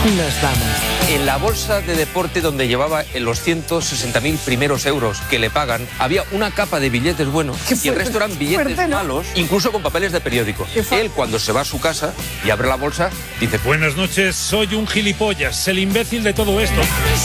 Nos vamos. En la bolsa de deporte donde llevaba los 160.000 primeros euros que le pagan, había una capa de billetes buenos y el resto eran billetes malos, incluso con papeles de periódico. Él, cuando se va a su casa y abre la bolsa, dice: Buenas noches, soy un gilipollas, el imbécil de todo esto.